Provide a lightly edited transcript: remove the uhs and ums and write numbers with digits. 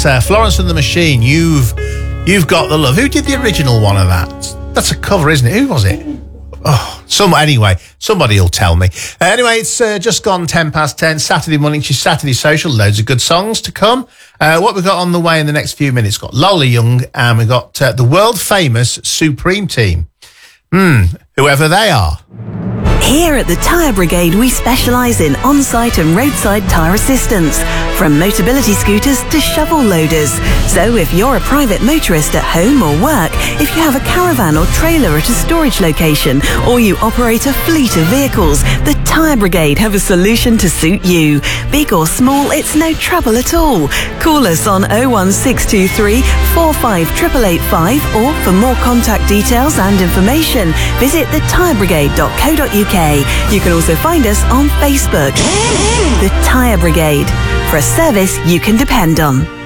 That's Florence and the Machine. You've got the love. Who did the original one of that? That's a cover, isn't it? Who was it? Oh, anyway, somebody will tell me. Anyway, it's just gone 10:10, Saturday morning, which is Saturday Social. Loads of good songs to come. What we've got on the way in the next few minutes, got Lola Young, and we've got the world-famous Supreme Team. Whoever they are. Here at the Tyre Brigade, we specialise in on-site and roadside tyre assistance, from Motability scooters to shovel loaders. So if you're a private motorist at home or work, if you have a caravan or trailer at a storage location, or you operate a fleet of vehicles, the Tyre Brigade have a solution to suit you. Big or small, it's no trouble at all. Call us on 01623 458885, or for more contact details and information, visit thetyrebrigade.co.uk. You can also find us on Facebook. The Tyre Brigade, for a service you can depend on.